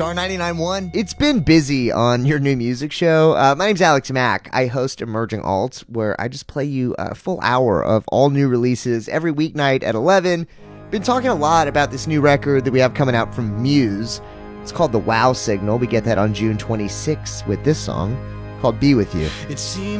Star 99.1. It's been busy on your new music show. My name's Alex Mack. I host Emerging Alts, where I just play you a full hour of all new releases every weeknight at 11. Been talking a lot about this new record that we have coming out from Muse. It's called The Wow Signal. We get that on June 26th with this song called Be With You. It seems